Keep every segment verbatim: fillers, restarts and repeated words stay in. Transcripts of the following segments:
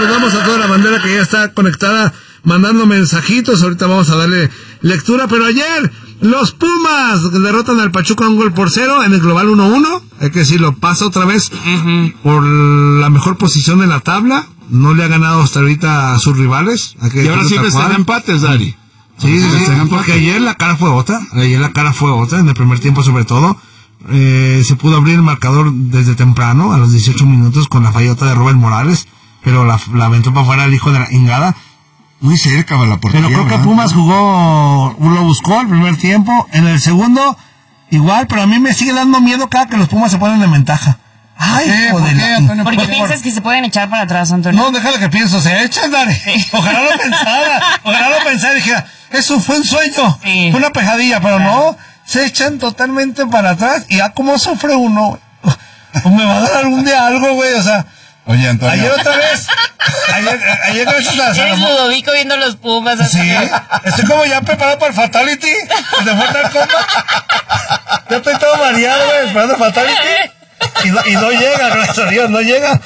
saludamos a toda la bandera que ya está conectada, mandando mensajitos. Ahorita vamos a darle lectura, pero ayer los Pumas derrotan al Pachuca un gol por cero en el global uno uno. Hay que decirlo, pasa otra vez uh-huh. por la mejor posición en la tabla. No le ha ganado hasta ahorita a sus rivales. Hay que y ahora siempre están empates, Dari. Sí, sí, sí, porque ayer la cara fue otra. Ayer la cara fue otra, en el primer tiempo sobre todo. Eh, se pudo abrir el marcador desde temprano, a los dieciocho minutos, con la fallota de Rubén Morales, pero la, la aventó para afuera el hijo de la Ingada. Muy cerca de la portería. Pero creo que Pumas jugó, lo buscó el primer tiempo, en el segundo igual, pero a mí me sigue dando miedo cada que los Pumas se ponen en ventaja. Ay, ¿Qué? joder, ¿Por qué, Antonio? ¿Por qué piensas que se pueden echar para atrás, Antonio? No, déjale que pienso, se echan, dale. Sí. Ojalá lo pensara, ojalá lo pensara y dijera, eso fue un sueño, sí. fue una pejadilla, pero claro. no, se echan totalmente para atrás y ya como sufre uno, pues me va a dar algún día algo, güey, o sea. Oye, Antonio. Ayer otra vez, ayer, ayer gracias a Eres Ludovico viendo los Pumas. Sí, estoy como ya preparado para el Fatality, de Mortal Kombat. Yo estoy todo mareado, güey, esperando el Fatality. Y no, y no llega, gracias a Dios, no llega.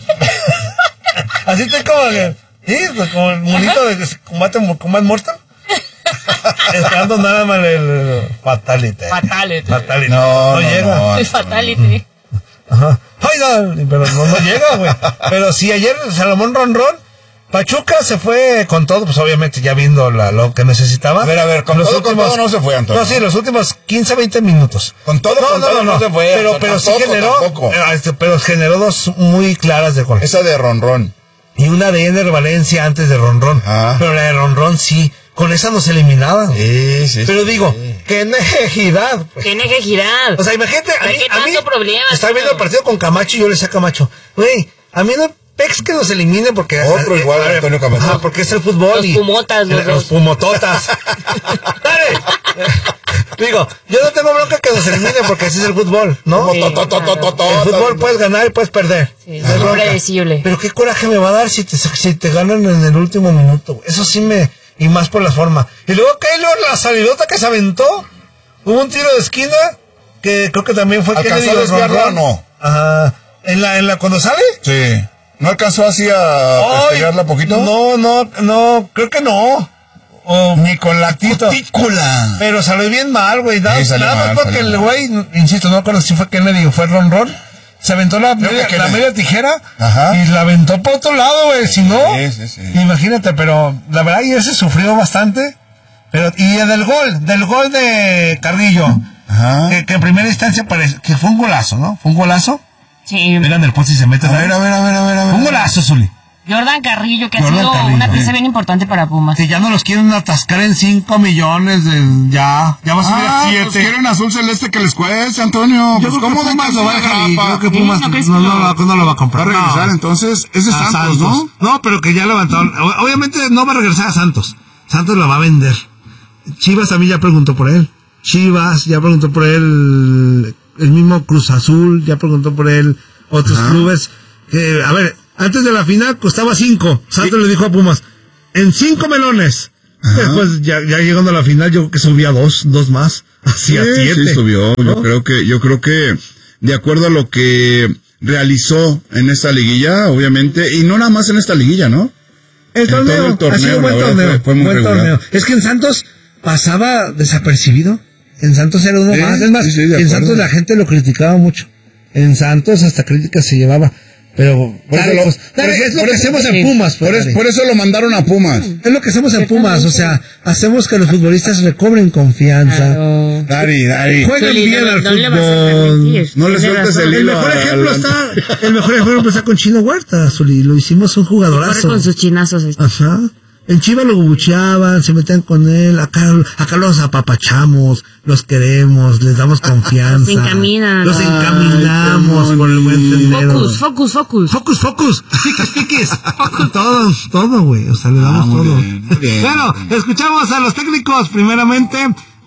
Así estoy como que, sí, como el monito de combate, combate mortal. Esperando nada más el, el Fatality. Fatality. Fatality. No, no, no llega. No, el Fatality. Ajá. Ay, no, pero no, no llega, güey. Pero sí, ayer Salomón Ronrón, Pachuca se fue con todo, pues obviamente ya viendo la, lo que necesitaba. A ver, a ver, con los todo, últimos, con todo no se fue, Antonio. No, sí, los últimos quince, veinte minutos. Con todo, no, con no, todo no, no se fue. Pero, pero tampoco, sí generó, eh, pero generó dos muy claras de gol. Esa de Ronrón. Y una de Ender Valencia antes de Ronrón. Ah. Pero la de Ronrón sí. Con esa nos eliminaban. Sí, sí. Pero sí, digo, sí. qué necesidad. Qué necesidad. O sea, imagínate, a mí, ¿Qué a mí tanto problema? estaba viendo el partido con Camacho y yo le decía a Camacho, güey, a mí no pex que nos elimine porque... Otro eh, igual, eh, Antonio Camacho. Ah, porque es el fútbol. Los y, pumotas, los, los pumototas. ¡Dale! Digo, yo no tengo bronca que nos elimine porque así es el fútbol, ¿no? Sí, claro. El fútbol puedes ganar y puedes perder. Sí, es impredecible. Pero qué coraje me va a dar si te, si te ganan en el último minuto. Eso sí me... Y más por la forma. Y luego Keylor, la salidota que se aventó. Hubo un tiro de esquina que creo que también fue ¿Alcanzó a desviarla o no? Ajá. ¿En la, en la cuando sale? Sí. ¿No alcanzó así a pegarla poquito? No, no, no, creo que no. O ni con la cutícula. Pero salió bien mal, güey. Nada, sí, nada más porque el güey, insisto, no recuerdo si fue Kennedy o fue Ron Ron. Se aventó la media, la media tijera. Ajá. Y la aventó por otro lado, güey. Si no, sí, sí, sí. Imagínate, pero la verdad, y ese sufrió bastante. Pero, y del gol, del gol de Carrillo, ajá. Que, que en primera instancia parece que fue un golazo, ¿no? Fue un golazo. Sí. Miran el poste y se mete. A ver, a ver, a ver, a ver. A ver. Un golazo, Zuli. Jordan Carrillo, que Jordan ha sido Carrillo, una pieza eh. bien importante para Pumas. Que ya no los quieren atascar en cinco millones de, ya, ya va a subir ah, a siete. Pues quieren azul celeste que les cueste, Antonio. Yo pues creo ¿cómo que Pumas de lo va a dejar ir. Creo que Pumas sí, no, no, que no, no, no, no lo va a comprar. Va a regresar, no. entonces, ese es a Santos, Santos, ¿no? No, pero que ya levantaron. Obviamente no va a regresar a Santos. Santos lo va a vender. Chivas también ya preguntó por él. Chivas ya preguntó por él. El mismo Cruz Azul ya preguntó por él. Otros ajá. clubes. Que, a ver, antes de la final costaba cinco. Santos ¿sí? le dijo a Pumas, en cinco melones. Ajá. Después, ya, ya llegando a la final, yo creo que subía dos, dos más. Hacia sí, siete. Sí, subió. ¿No? Yo creo que, yo creo que, de acuerdo a lo que realizó en esta liguilla, obviamente, y no nada más en esta liguilla, ¿no? El torneo, el torneo, ha sido buen torneo. Fue, fue muy buen torneo. Es que en Santos pasaba desapercibido. En Santos era uno sí, más. Es más, sí, sí, en Santos la gente lo criticaba mucho. En Santos hasta críticas se llevaba. Pero, dale, lo, pues, dale, por es lo que eso, hacemos en Pumas. Pues, por, es, por eso lo mandaron a Pumas. Es lo que hacemos en Pumas, o sea, hacemos que los futbolistas recobren confianza. Claro. Dari, Dari. Jueguen sí, bien no, al no fútbol. No le sueltes el hilo. El mejor a, ejemplo a, está, el mejor ejemplo está con Chino Huerta, Zuli. Lo hicimos un jugadorazo. Corre con sus chinazos. ¿Viste? Ajá. En Chivas lo bucheaban, se metían con él, acá, acá los apapachamos, los queremos, les damos confianza. Se encaminan. Los encaminamos por el buen sendero. Focus, focus, focus. Focus, focus. Piquis, piquis. Todo, todo, güey. O sea, le damos ah, todo. Bien, bien. Bueno, escuchamos a los técnicos, primeramente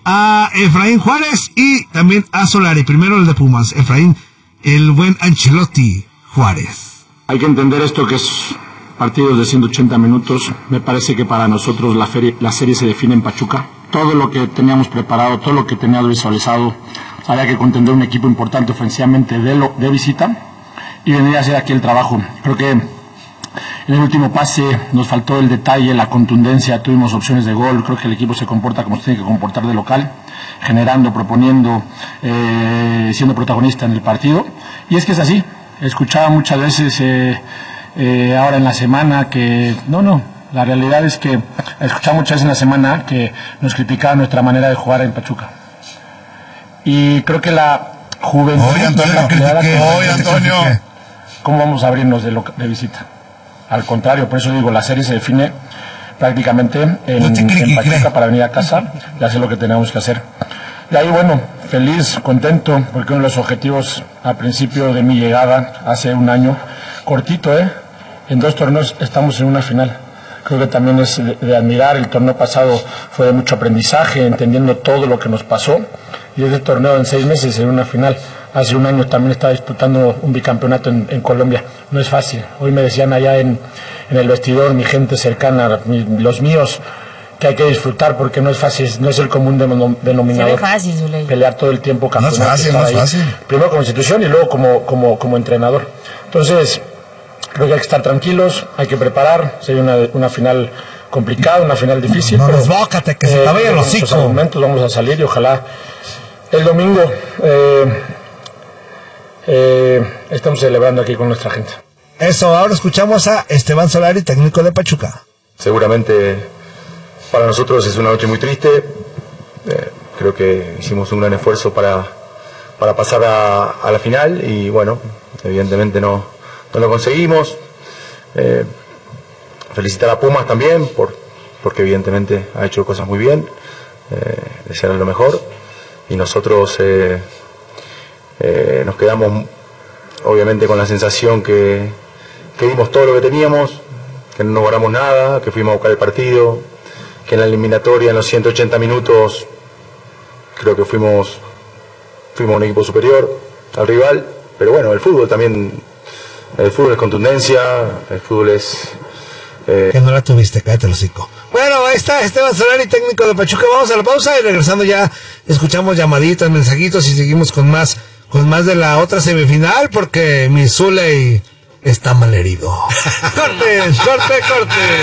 a Efraín Juárez y también a Solari. Primero el de Pumas. Efraín, el buen Ancelotti Juárez. Hay que entender esto que es partidos de ciento ochenta minutos. Me parece que para nosotros la, ferie, la serie se define en Pachuca. Todo lo que teníamos preparado, todo lo que teníamos visualizado, había que contender un equipo importante ofensivamente de, lo, de visita y venir a hacer aquí el trabajo. Creo que En el último pase nos faltó el detalle, la contundencia, tuvimos opciones de gol, creo que el equipo se comporta como se tiene que comportar de local, generando, proponiendo, eh, siendo protagonista en el partido, y es que es así. Escuchaba muchas veces eh, eh, ahora en la semana que, no, no, la realidad es que escuchaba muchas veces en la semana que nos criticaban nuestra manera de jugar en Pachuca, y creo que la juventud... Oye, Antonio, la critiqué, oye, Antonio. ¿Cómo vamos a abrirnos de, loca, de visita? Al contrario, por eso digo, la serie se define prácticamente en, en Pachuca para venir a casa y hacer lo que tenemos que hacer. Y ahí, bueno, feliz, contento, porque uno de los objetivos al principio de mi llegada, hace un año, cortito, ¿eh? En dos torneos estamos en una final. Creo que también es de, de admirar. El torneo pasado fue de mucho aprendizaje, entendiendo todo lo que nos pasó. Y ese torneo en seis meses en una final. Hace un año también estaba disputando un bicampeonato en, en Colombia. No es fácil. Hoy me decían allá en, en el vestidor, mi gente cercana, mi, los míos, que hay que disfrutar porque no es fácil, no es el común denominador. Se ve fácil, Zuley. Pelear todo el tiempo campeonato. No es fácil, no es fácil. Primero como institución y luego como, como, como entrenador. Entonces, creo que hay que estar tranquilos, hay que preparar. Sería una, una final complicada, una final difícil. No, no pero, desbócate, que se te vaya el hocico. En momentos vamos a salir y ojalá el domingo eh, eh, estamos celebrando aquí con nuestra gente. Eso, ahora escuchamos a Esteban Solari, técnico de Pachuca. Seguramente para nosotros es una noche muy triste. Eh, creo que hicimos un gran esfuerzo para, para pasar a, a la final y bueno, evidentemente no, no lo conseguimos. Eh, felicitar a Pumas también por, porque evidentemente ha hecho cosas muy bien. Eh, desearle lo mejor y nosotros eh, eh, nos quedamos obviamente con la sensación que, que dimos todo lo que teníamos, que no logramos nada, que fuimos a buscar el partido, que en la eliminatoria en los ciento ochenta minutos creo que fuimos fuimos un equipo superior al rival, pero bueno, el fútbol también, el fútbol es contundencia, el fútbol es... Eh... Que no la tuviste, cállate el hocico. Bueno, ahí está Esteban Solari, técnico de Pachuca. Vamos a la pausa y regresando ya escuchamos llamaditas, mensajitos y seguimos con más con más de la otra semifinal porque mi Zuley está malherido. Corte, corte, corte.